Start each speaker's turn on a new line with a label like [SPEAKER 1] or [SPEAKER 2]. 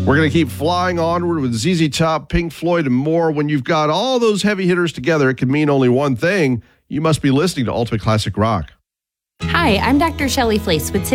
[SPEAKER 1] We're going to keep flying onward with ZZ Top, Pink Floyd, and more. When you've got all those heavy hitters together, it can mean only one thing. You must be listening to Ultimate Classic Rock.
[SPEAKER 2] Hi, I'm Dr. Shelley Flace with